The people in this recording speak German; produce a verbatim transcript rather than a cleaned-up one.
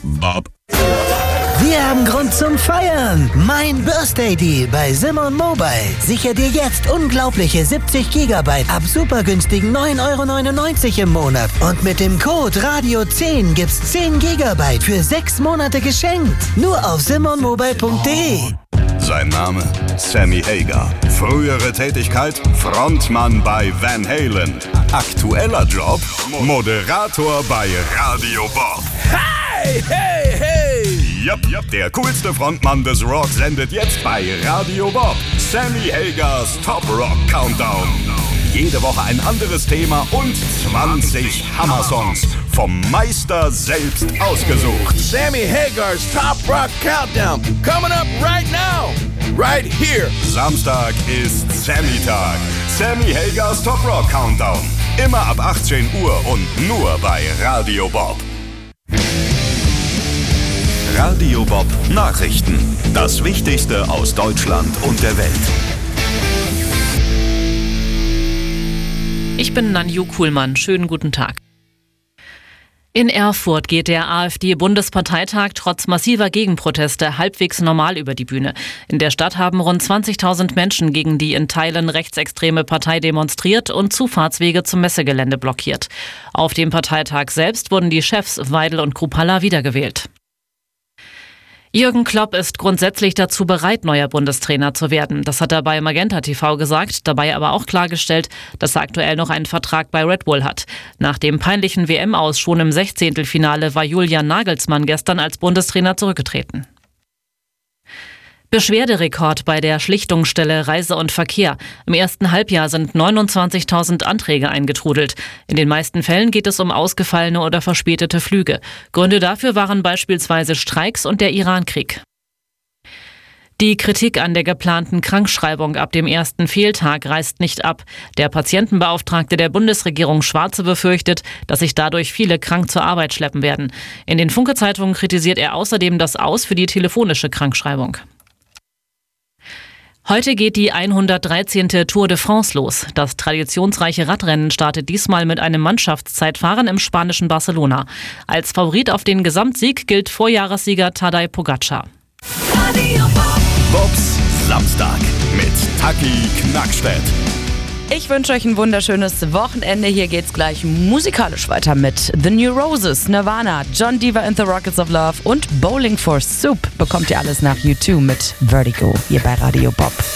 Bob. Wir haben Grund zum Feiern. Mein Birthday Deal bei Simon Mobile. Sicher dir jetzt unglaubliche siebzig Gigabyte ab super günstigen neun Euro neunundneunzig im Monat. Und mit dem Code Radio zehn gibt's zehn Gigabyte für sechs Monate geschenkt. Nur auf simon mobile punkt de. Sein Name? Sammy Hagar. Frühere Tätigkeit? Frontmann bei Van Halen. Aktueller Job? Moderator bei Radio Bob. Hey, hey, hey! Yep, yep, der coolste Frontmann des Rock sendet jetzt bei Radio Bob. Sammy Hagars Top Rock Countdown. Jede Woche ein anderes Thema und zwanzig Hammer-Songs vom Meister selbst ausgesucht. Sammy Hagar's Top Rock Countdown. Coming up right now. Right here. Samstag ist Sammy-Tag. Sammy Hagars Top Rock Countdown. Immer ab achtzehn Uhr und nur bei Radio Bob. Radio Bob Nachrichten. Das Wichtigste aus Deutschland und der Welt. Ich bin Nanju Kuhlmann. Schönen guten Tag. In Erfurt geht der AfD-Bundesparteitag trotz massiver Gegenproteste halbwegs normal über die Bühne. In der Stadt haben rund zwanzigtausend Menschen gegen die in Teilen rechtsextreme Partei demonstriert und Zufahrtswege zum Messegelände blockiert. Auf dem Parteitag selbst wurden die Chefs Weidel und Krupalla wiedergewählt. Jürgen Klopp ist grundsätzlich dazu bereit, neuer Bundestrainer zu werden. Das hat er bei Magenta T V gesagt, dabei aber auch klargestellt, dass er aktuell noch einen Vertrag bei Red Bull hat. Nach dem peinlichen W M-Aus schon im Sechzehntelfinale war Julian Nagelsmann gestern als Bundestrainer zurückgetreten. Beschwerderekord bei der Schlichtungsstelle Reise und Verkehr. Im ersten Halbjahr sind neunundzwanzigtausend Anträge eingetrudelt. In den meisten Fällen geht es um ausgefallene oder verspätete Flüge. Gründe dafür waren beispielsweise Streiks und der Irankrieg. Die Kritik an der geplanten Krankschreibung ab dem ersten Fehltag reißt nicht ab. Der Patientenbeauftragte der Bundesregierung Schwarze befürchtet, dass sich dadurch viele krank zur Arbeit schleppen werden. In den Funke-Zeitungen kritisiert er außerdem das Aus für die telefonische Krankschreibung. Heute geht die hundertdreizehnte Tour de France los. Das traditionsreiche Radrennen startet diesmal mit einem Mannschaftszeitfahren im spanischen Barcelona. Als Favorit auf den Gesamtsieg gilt Vorjahressieger Tadej Pogacar. Bobs Samstag mit Taki Knackstedt. Ich wünsche euch ein wunderschönes Wochenende. Hier geht's gleich musikalisch weiter mit The New Roses, Nirvana, John Deaver and the Rockets of Love und Bowling for Soup. Bekommt ihr alles nach U zwei mit Vertigo hier bei Radio Bob.